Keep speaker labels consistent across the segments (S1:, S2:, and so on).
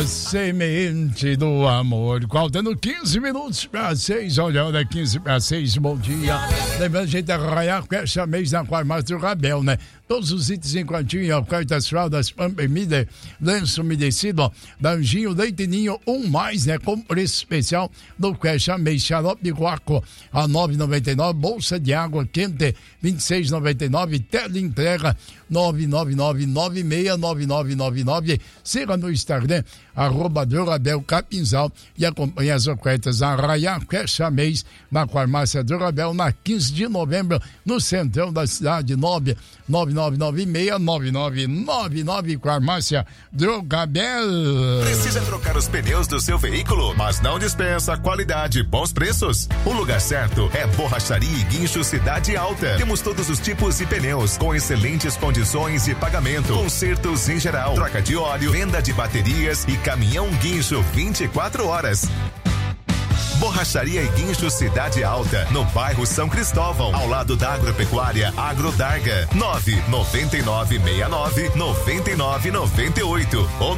S1: A semente do amor. Faltando 15 minutos para 6. Olha, hora 15 para 6. Bom dia. Lembrando, gente, arraiar com essa mês na farmácia do Rabel, né? Todos os itens em quantia, ofertas, fraldas, pamper, míder, lenço umedecido, danjinho, leite ninho, mais, né? Com preço especial do Fecha Mês, xarope de guaco a 9,99, bolsa de água quente 26,99, tela entrega 999-969999. Siga no Instagram, @Durabel Capinzal e acompanhe as ofertas. Arraiar Fecha Mês na farmácia Durabel, na 15 de novembro, no centrão da cidade, 999-69999, farmácia Durabel.
S2: Precisa trocar os pneus do seu veículo, mas não dispensa qualidade e bons preços? O lugar certo é Borracharia e Guincho Cidade Alta. Temos todos os tipos de pneus com excelentes condições de pagamento, consertos em geral, troca de óleo, venda de baterias e caminhão guincho 24 horas. Borracharia e Guincho Cidade Alta, no bairro São Cristóvão, ao lado da Agropecuária Agrodarga. 99969-9998 ou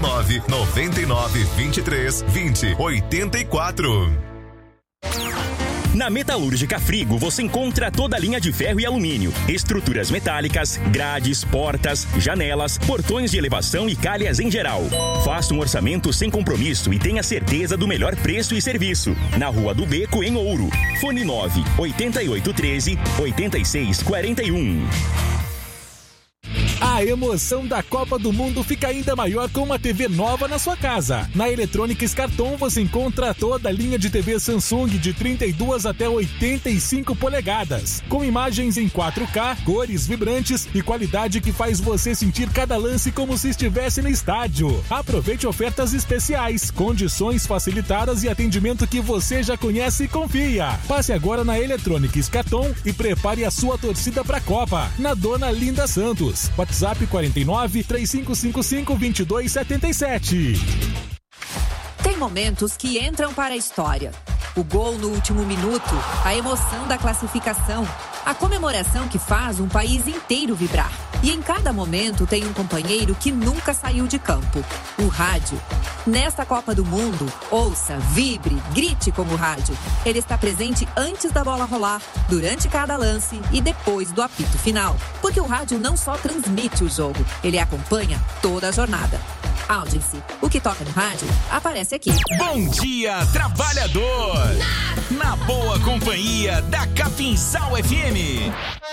S2: 999232084.
S3: Na Metalúrgica Frigo você encontra toda a linha de ferro e alumínio, estruturas metálicas, grades, portas, janelas, portões de elevação e calhas em geral. Faça um orçamento sem compromisso e tenha certeza do melhor preço e serviço. Na Rua do Beco, em Ouro. Fone 98813-8641.
S4: A emoção da Copa do Mundo fica ainda maior com uma TV nova na sua casa. Na Eletrônicas Carton você encontra toda a linha de TV Samsung de 32 até 85 polegadas, com imagens em 4K, cores vibrantes e qualidade que faz você sentir cada lance como se estivesse no estádio. Aproveite ofertas especiais, condições facilitadas e atendimento que você já conhece e confia. Passe agora na Eletrônicas Carton e prepare a sua torcida para a Copa. Na Dona Linda Santos. WhatsApp 49-3555-2277.
S5: Tem momentos que entram para a história. O gol no último minuto, a emoção da classificação, a comemoração que faz um país inteiro vibrar. E em cada momento tem um companheiro que nunca saiu de campo, o rádio. Nesta Copa do Mundo, ouça, vibre, grite como rádio. Ele está presente antes da bola rolar, durante cada lance e depois do apito final. Porque o rádio não só transmite o jogo, ele acompanha toda a jornada. Audience, o que toca no rádio, aparece aqui.
S3: Bom dia, trabalhador! Na boa companhia da Capinzal FM.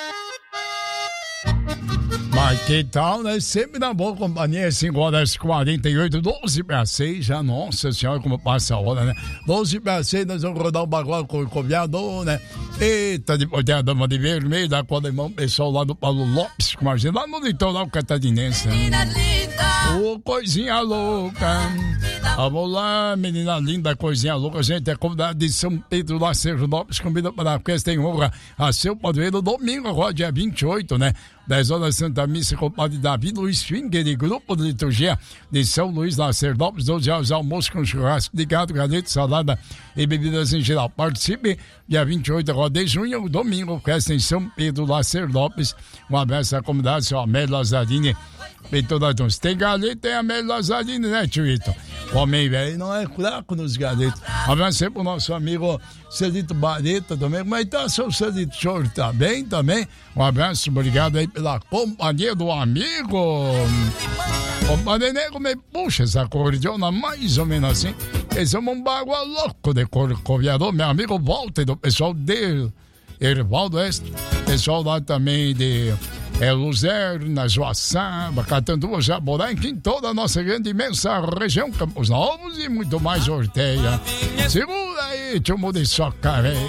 S1: Mas que tal, né? Sempre na boa companhia, 5h48, 12 para 6, já, nossa senhora, como passa a hora, né? 12 para 6, nós vamos rodar um bagulho com o copiador, né? Eita, depois tem a Dama de Vermelho, da Quadrimão, pessoal lá do Paulo Lopes, com a gente, lá no litoral catarinense. Ô, coisinha louca. Vamos lá, menina linda, coisinha louca. A gente é convidado de São Pedro, lá, Sérgio Lopes, convida para a festa em honra a seu padroeiro, domingo, agora, dia 28, né? 10 horas, Santa Missa com o padre Davi Luiz Finger, de grupo de liturgia de São Luís, Lacerdópolis, 12 horas, almoço com churrasco de gado, galeta, salada e bebidas em geral. Participe, dia 28 agora de junho, domingo, festa em São Pedro, Lacerdópolis. Um abraço à comunidade, seu Amélio Lazzarini. Bem, toda a tem galeta, tem Amélio Lazzarini, né, tio Ito? O homem velho não é fraco nos galetos. Abraço aí pro nosso amigo Celito Bareta também. Como é que tá, seu Celito? O senhor tá bem também? Um abraço, obrigado aí pela companhia do amigo. Compadre Nego, me puxa essa cordiona mais ou menos assim. Esse é um bagulho louco de corcoviador. Meu amigo Walter, do pessoal dele, Ervaldo Este, pessoal lá também de Luzerna, Joaçaba, Catanduva, Jaborá, em toda a nossa grande imensa região, Campos Novos e muito mais Orteia. Segura aí, tio Mude Socaré.